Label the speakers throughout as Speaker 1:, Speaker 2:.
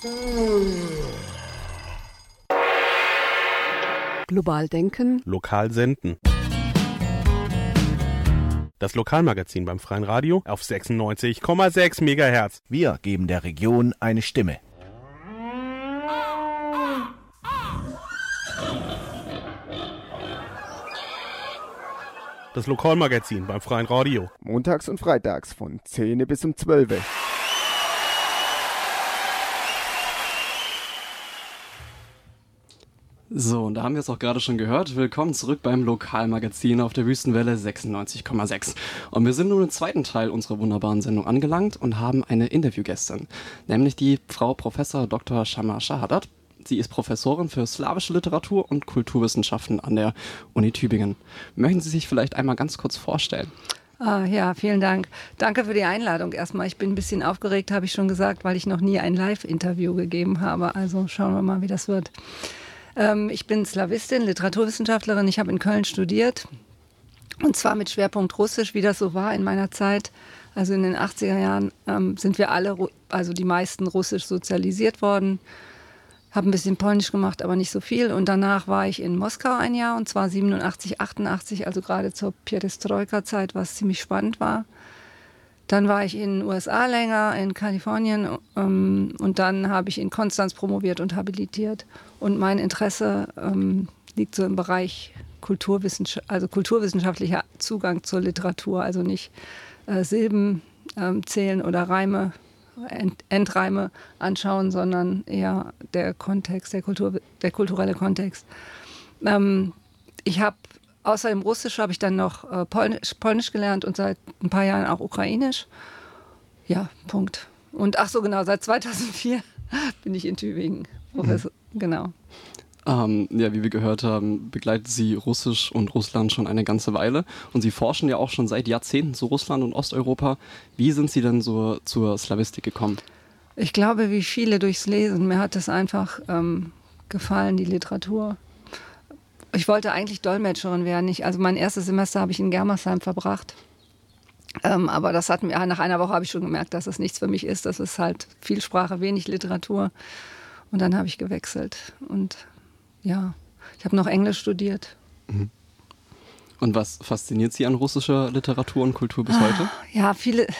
Speaker 1: Global denken.
Speaker 2: Lokal senden. Das Lokalmagazin beim Freien Radio auf 96,6 MHz.
Speaker 3: Wir geben der Region eine Stimme.
Speaker 2: Das Lokalmagazin beim Freien Radio.
Speaker 4: Montags und freitags von 10 bis um 12.
Speaker 5: So, und da haben wir es auch gerade schon gehört. Willkommen zurück beim Lokalmagazin auf der Wüstenwelle 96,6. Und wir sind nun im zweiten Teil unserer wunderbaren Sendung angelangt und haben eine Interviewgästin, nämlich die Frau Professor Dr. Shama Shahadat. Sie ist Professorin für slawische Literatur und Kulturwissenschaften an der Uni Tübingen. Möchten Sie sich vielleicht einmal ganz kurz vorstellen?
Speaker 6: Ja, vielen Dank. Danke für die Einladung erstmal. Ich bin ein bisschen aufgeregt, habe ich schon gesagt, weil ich noch nie ein Live-Interview gegeben habe. Also schauen wir mal, wie das wird. Ich bin Slawistin, Literaturwissenschaftlerin. Ich habe in Köln studiert und zwar mit Schwerpunkt Russisch, wie das so war in meiner Zeit. Also in den 80er Jahren sind wir alle, also die meisten russisch sozialisiert worden. Habe ein bisschen Polnisch gemacht, aber nicht so viel. Und danach war ich in Moskau ein Jahr, und zwar 87, 88, also gerade zur Perestroika-Zeit, was ziemlich spannend war. Dann war ich in den USA länger, in Kalifornien, und dann habe ich in Konstanz promoviert und habilitiert. Und mein Interesse liegt so im Bereich kulturwissenschaftlicher Zugang zur Literatur, also nicht Silben zählen oder Reime, Endreime anschauen, sondern eher der Kontext, der kulturelle Kontext. Ich habe außer dem Russisch habe ich dann noch Polnisch gelernt und seit ein paar Jahren auch Ukrainisch. Ja, Punkt. Und ach so, genau, seit 2004 bin ich in Tübingen Professor. Genau.
Speaker 5: Ja, wie wir gehört haben, begleitet Sie Russisch und Russland schon eine ganze Weile. Und Sie forschen ja auch schon seit Jahrzehnten zu Russland und Osteuropa. Wie sind Sie denn so zur Slawistik gekommen?
Speaker 6: Ich glaube, wie viele durchs Lesen. Mir hat es einfach gefallen, die Literatur. Ich wollte eigentlich Dolmetscherin werden. Also mein erstes Semester habe ich in Germersheim verbracht. Aber das hat mir, nach einer Woche habe ich schon gemerkt, dass es nichts für mich ist. Das ist halt viel Sprache, wenig Literatur. Und dann habe ich gewechselt. Und ja, ich habe noch Englisch studiert.
Speaker 5: Und was fasziniert Sie an russischer Literatur und Kultur bis heute?
Speaker 6: Ja,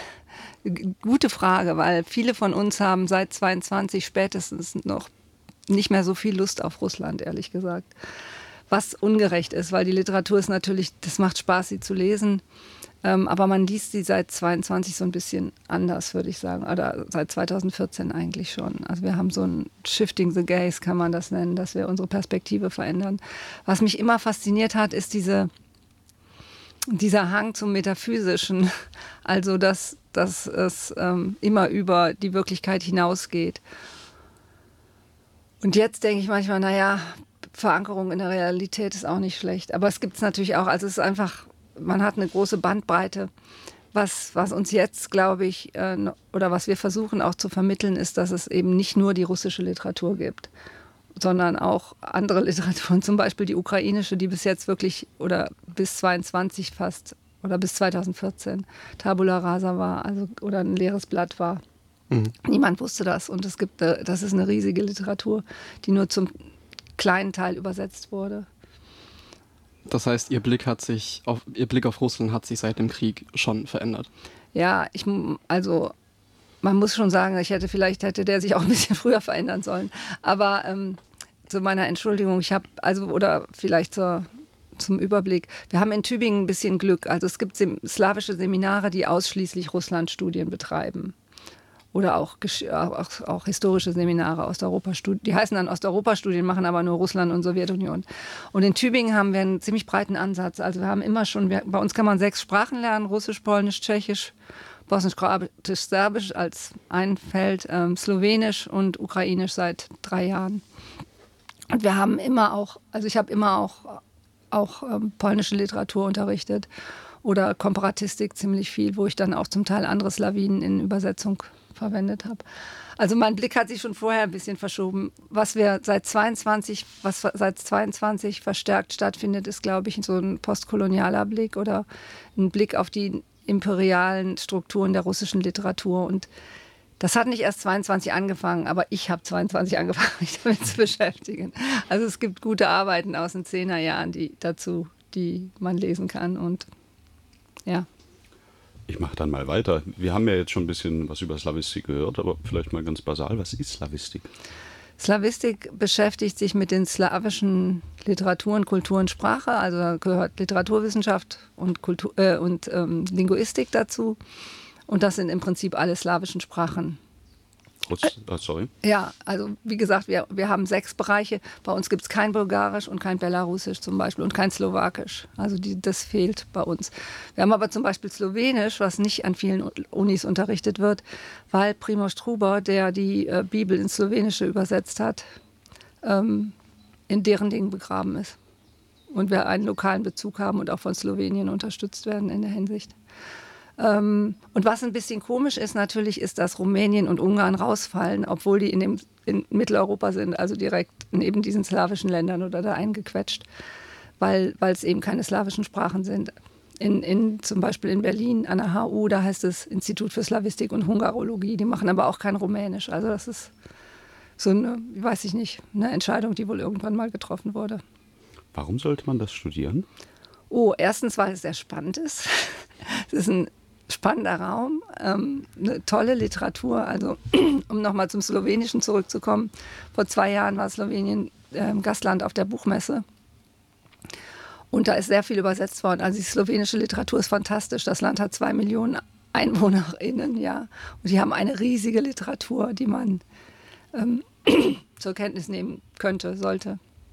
Speaker 6: gute Frage, weil viele von uns haben seit 22 spätestens noch nicht mehr so viel Lust auf Russland, ehrlich gesagt. Was ungerecht ist, weil die Literatur ist natürlich, das macht Spaß, sie zu lesen. Aber man liest sie seit 22 so ein bisschen anders, würde ich sagen. Oder seit 2014 eigentlich schon. Also wir haben so ein Shifting the Gaze, kann man das nennen, dass wir unsere Perspektive verändern. Was mich immer fasziniert hat, ist dieser Hang zum Metaphysischen. Also dass es immer über die Wirklichkeit hinausgeht. Und jetzt denke ich manchmal, naja, Verankerung in der Realität ist auch nicht schlecht. Aber es gibt es natürlich auch, also es ist einfach, man hat eine große Bandbreite. Was uns jetzt, glaube ich, oder was wir versuchen auch zu vermitteln, ist, dass es eben nicht nur die russische Literatur gibt, sondern auch andere Literaturen, zum Beispiel die ukrainische, die bis jetzt wirklich oder bis 22 fast oder bis 2014 Tabula rasa war, also oder ein leeres Blatt war. Niemand wusste das und das ist eine riesige Literatur, die nur zum kleinen Teil übersetzt wurde.
Speaker 5: Das heißt, Ihr Blick auf Russland hat sich seit dem Krieg schon verändert.
Speaker 6: Ja, also man muss schon sagen, vielleicht hätte der sich auch ein bisschen früher verändern sollen. Aber zu meiner Entschuldigung, zum Überblick. Wir haben in Tübingen ein bisschen Glück. Also es gibt slawische Seminare, die ausschließlich Russlandstudien betreiben. Oder auch historische Seminare, Osteuropa-Studien. Die heißen dann Osteuropa-Studien, machen aber nur Russland und Sowjetunion. Und in Tübingen haben wir einen ziemlich breiten Ansatz. Also wir haben immer schon, bei uns kann man 6 Sprachen lernen, Russisch, Polnisch, Tschechisch, Bosnisch, Kroatisch, Serbisch als ein Feld, Slowenisch und Ukrainisch seit 3 Jahren. Und wir haben immer auch, also ich habe immer auch polnische Literatur unterrichtet oder Komparatistik ziemlich viel, wo ich dann auch zum Teil andere Slawinen in Übersetzung verwendet habe. Also mein Blick hat sich schon vorher ein bisschen verschoben. Was seit 22 verstärkt stattfindet, ist, glaube ich, so ein postkolonialer Blick oder ein Blick auf die imperialen Strukturen der russischen Literatur. Und Das hat nicht erst 22 angefangen, aber ich habe 22 angefangen, mich damit zu beschäftigen. Also es gibt gute Arbeiten aus den 10er Jahren, die man lesen kann und ja.
Speaker 7: Ich mache dann mal weiter. Wir haben ja jetzt schon ein bisschen was über Slawistik gehört, aber vielleicht mal ganz basal, was ist Slawistik?
Speaker 6: Slawistik beschäftigt sich mit den slawischen Literaturen, Kulturen, Sprache, also da gehört Literaturwissenschaft und Linguistik dazu. Und das sind im Prinzip alle slawischen Sprachen.
Speaker 7: Sorry.
Speaker 6: Ja, also wie gesagt, wir haben 6 Bereiche. Bei uns gibt es kein Bulgarisch und kein Belarusisch zum Beispiel und kein Slowakisch. Also das fehlt bei uns. Wir haben aber zum Beispiel Slowenisch, was nicht an vielen Unis unterrichtet wird, weil Primož Trubar, der die Bibel ins Slowenische übersetzt hat, in deren Dingen begraben ist. Und wir einen lokalen Bezug haben und auch von Slowenien unterstützt werden in der Hinsicht. Und was ein bisschen komisch ist natürlich, ist, dass Rumänien und Ungarn rausfallen, obwohl die in Mitteleuropa sind, also direkt neben diesen slawischen Ländern oder da eingequetscht, weil es eben keine slawischen Sprachen sind. Zum Beispiel in Berlin an der HU, da heißt es Institut für Slawistik und Hungarologie, die machen aber auch kein Rumänisch. Also das ist so eine, weiß ich nicht, eine Entscheidung, die wohl irgendwann mal getroffen wurde.
Speaker 7: Warum sollte man das studieren?
Speaker 6: Oh, erstens, weil es sehr spannend ist. Es ist ein spannender Raum, eine tolle Literatur. Also, um nochmal zum Slowenischen zurückzukommen. Vor 2 Jahren war Slowenien Gastland auf der Buchmesse. Und da ist sehr viel übersetzt worden. Also die slowenische Literatur ist fantastisch. Das Land hat 2 Millionen EinwohnerInnen, ja. Und die haben eine riesige Literatur, die man zur Kenntnis nehmen könnte, sollte.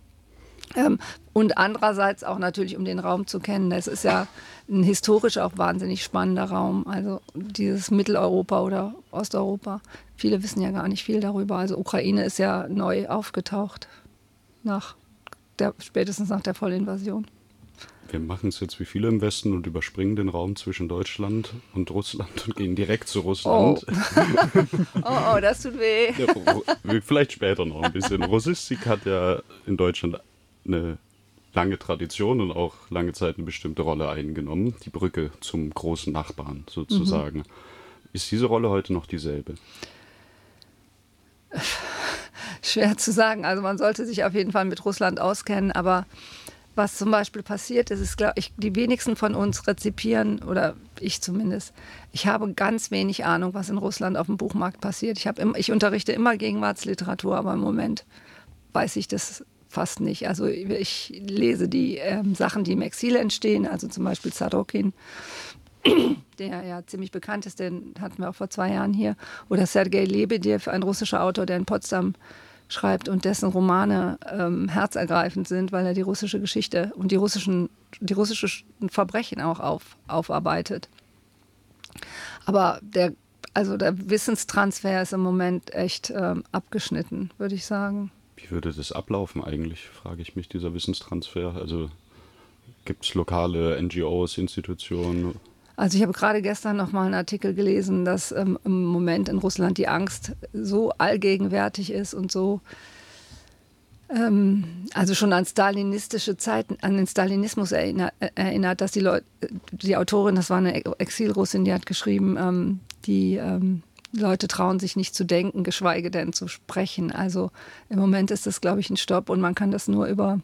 Speaker 6: Und andererseits auch natürlich, um den Raum zu kennen. Es ist ja ein historisch auch wahnsinnig spannender Raum. Also dieses Mitteleuropa oder Osteuropa. Viele wissen ja gar nicht viel darüber. Also Ukraine ist ja neu aufgetaucht, spätestens nach der Vollinvasion.
Speaker 7: Wir machen es jetzt wie viele im Westen und überspringen den Raum zwischen Deutschland und Russland und gehen direkt zu Russland.
Speaker 6: Oh, das tut weh.
Speaker 7: Ja, vielleicht später noch ein bisschen. Russistik hat ja in Deutschland eine lange Tradition und auch lange Zeit eine bestimmte Rolle eingenommen. Die Brücke zum großen Nachbarn sozusagen. Ist diese Rolle heute noch dieselbe?
Speaker 6: Schwer zu sagen. Also man sollte sich auf jeden Fall mit Russland auskennen, aber was zum Beispiel passiert ist, glaube ich, die wenigsten von uns rezipieren, oder ich zumindest, ich habe ganz wenig Ahnung, was in Russland auf dem Buchmarkt passiert. Ich unterrichte immer Gegenwartsliteratur, aber im Moment weiß ich das fast nicht. Also ich lese die Sachen, die im Exil entstehen, also zum Beispiel Sarokin, der ja ziemlich bekannt ist, den hatten wir auch vor 2 Jahren hier, oder Sergei Lebedew, ein russischer Autor, der in Potsdam schreibt und dessen Romane herzergreifend sind, weil er die russische Geschichte und die russischen Verbrechen auch aufarbeitet. Aber der Wissenstransfer ist im Moment echt abgeschnitten, würde ich sagen.
Speaker 7: Wie würde das ablaufen eigentlich, frage ich mich, dieser Wissenstransfer? Also gibt es lokale NGOs, Institutionen?
Speaker 6: Also ich habe gerade gestern noch mal einen Artikel gelesen, dass im Moment in Russland die Angst so allgegenwärtig ist und so, also schon an stalinistische Zeiten, an den Stalinismus erinnert, dass die Autorin, das war eine Exilrussin, die hat geschrieben, die Leute trauen sich nicht zu denken, geschweige denn zu sprechen. Also im Moment ist das, glaube ich, ein Stopp und man kann das nur über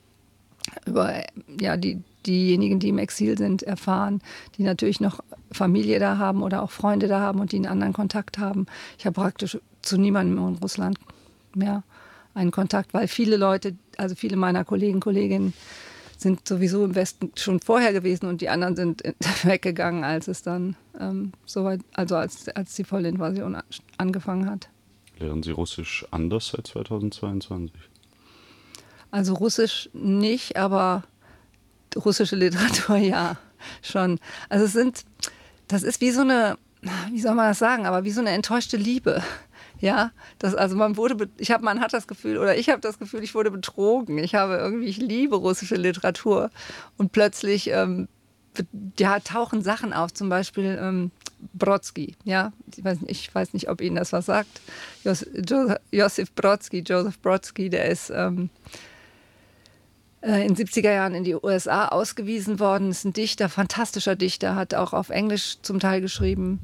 Speaker 6: diejenigen, die im Exil sind, erfahren, die natürlich noch Familie da haben oder auch Freunde da haben und die einen anderen Kontakt haben. Ich habe praktisch zu niemandem in Russland mehr einen Kontakt, weil viele Leute, also viele meiner Kolleginnen sind sowieso im Westen schon vorher gewesen und die anderen sind weggegangen, als es dann soweit, also als die Vollinvasion angefangen hat.
Speaker 7: Lernen Sie Russisch anders seit 2022?
Speaker 6: Also Russisch nicht, aber russische Literatur ja, schon. Also das ist wie so eine, wie soll man das sagen, aber wie so eine enttäuschte Liebe. Ja, ich habe das Gefühl, ich wurde betrogen. Ich liebe russische Literatur und plötzlich tauchen Sachen auf, zum Beispiel Brodsky, ja, ich weiß nicht, ob Ihnen das was sagt. Josef Brodsky, der ist in den 70er Jahren in die USA ausgewiesen worden, ist ein Dichter, fantastischer Dichter, hat auch auf Englisch zum Teil geschrieben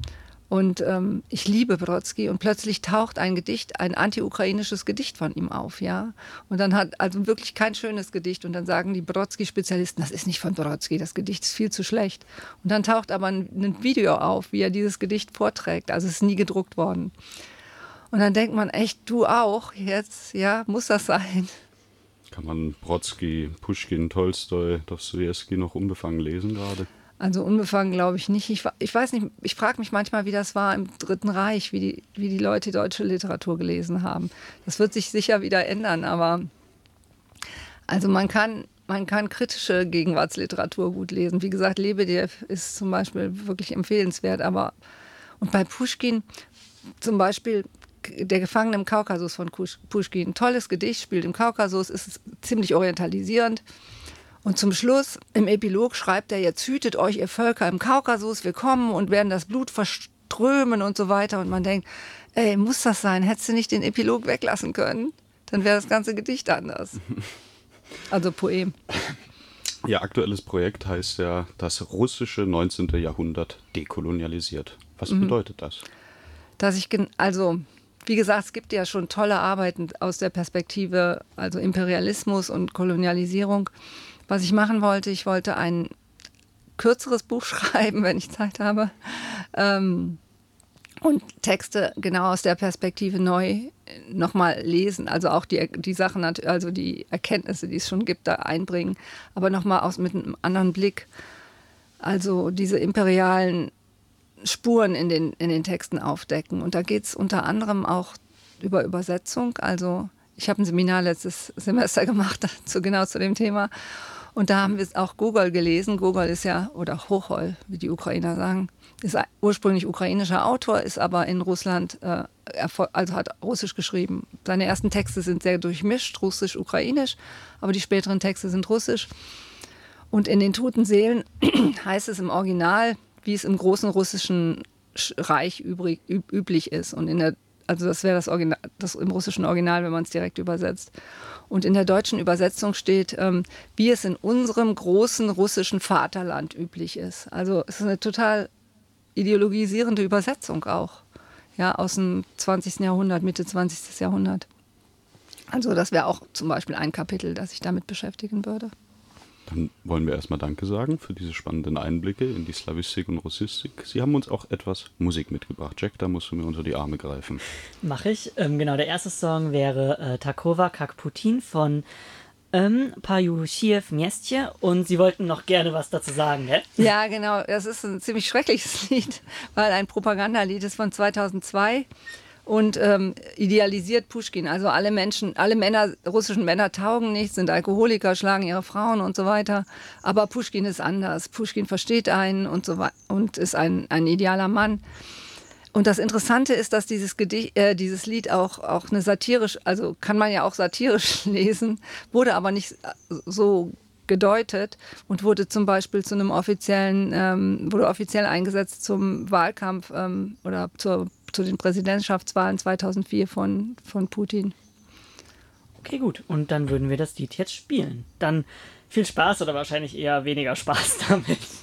Speaker 6: Und ich liebe Brodsky und plötzlich taucht ein anti-ukrainisches Gedicht von ihm auf, ja. Und dann also wirklich kein schönes Gedicht und dann sagen die Brodsky-Spezialisten, das ist nicht von Brodsky, das Gedicht ist viel zu schlecht. Und dann taucht aber ein Video auf, wie er dieses Gedicht vorträgt, also es ist nie gedruckt worden. Und dann denkt man echt, du auch jetzt, ja, muss das sein?
Speaker 7: Kann man Brodsky, Puschkin, Tolstoi, Dostojewski noch unbefangen lesen gerade?
Speaker 6: Also unbefangen glaube ich nicht. Ich weiß nicht, ich frage mich manchmal, wie das war im Dritten Reich, wie die Leute deutsche Literatur gelesen haben. Das wird sich sicher wieder ändern, aber also man kann kritische Gegenwartsliteratur gut lesen. Wie gesagt, Lebedew ist zum Beispiel wirklich empfehlenswert, und bei Puschkin zum Beispiel Der Gefangene im Kaukasus von Puschkin, tolles Gedicht, spielt im Kaukasus, ist ziemlich orientalisierend. Und zum Schluss, im Epilog, schreibt er, jetzt hütet euch ihr Völker im Kaukasus, wir kommen und werden das Blut verströmen und so weiter. Und man denkt, ey, muss das sein? Hättest du nicht den Epilog weglassen können? Dann wäre das ganze Gedicht anders. Also Poem.
Speaker 7: Ihr aktuelles Projekt heißt ja das russische 19. Jahrhundert dekolonialisiert. Was bedeutet das? Wie gesagt, es gibt ja schon tolle Arbeiten aus der Perspektive, also Imperialismus und Kolonialisierung. Was ich machen wollte, ich wollte ein kürzeres Buch schreiben, wenn ich Zeit habe, und Texte genau aus der Perspektive neu nochmal lesen, also auch die Sachen, also die Erkenntnisse, die es schon gibt, da einbringen, aber nochmal mit einem anderen Blick, also diese imperialen Spuren in den Texten aufdecken. Und da geht es unter anderem auch über Übersetzung. Also ich habe ein Seminar letztes Semester gemacht genau zu dem Thema. Und da haben wir auch Gogol gelesen. Gogol ist ja, oder Chochol, wie die Ukrainer sagen, ist ursprünglich ukrainischer Autor, ist aber in Russland, also hat Russisch geschrieben. Seine ersten Texte sind sehr durchmischt, russisch-ukrainisch, aber die späteren Texte sind russisch. Und in den Toten Seelen heißt es im Original, wie es im großen russischen Reich üblich ist. Und also das wäre das im russischen Original, wenn man es direkt übersetzt. Und in der deutschen Übersetzung steht, wie es in unserem großen russischen Vaterland üblich ist. Also es ist eine total ideologisierende Übersetzung auch, ja, aus dem 20. Jahrhundert, Mitte 20. Jahrhundert. Also das wäre auch zum Beispiel ein Kapitel, das sich damit beschäftigen würde. Dann wollen wir erstmal Danke sagen für diese spannenden Einblicke in die Slawistik und Russistik. Sie haben uns auch etwas Musik mitgebracht. Jack, da musst du mir unter die Arme greifen.
Speaker 8: Mach ich. Genau, der erste Song wäre Takova Kak Putin von Payushiev Miestje. Und Sie wollten noch gerne was dazu sagen, ne?
Speaker 6: Ja, genau. Das ist ein ziemlich schreckliches Lied, weil ein Propagandalied ist von 2002. Und idealisiert Puschkin. Also alle russischen Männer taugen nicht, sind Alkoholiker, schlagen ihre Frauen und so weiter. Aber Puschkin ist anders. Puschkin versteht einen und so weiter und ist ein idealer Mann. Und das Interessante ist, dass dieses Lied auch eine satirisch, also kann man ja auch satirisch lesen, wurde aber nicht so gedeutet und wurde zum Beispiel wurde offiziell eingesetzt zum Wahlkampf oder zu den Präsidentschaftswahlen 2004 von Putin.
Speaker 8: Okay, gut. Und dann würden wir das Lied jetzt spielen. Dann viel Spaß oder wahrscheinlich eher weniger Spaß damit.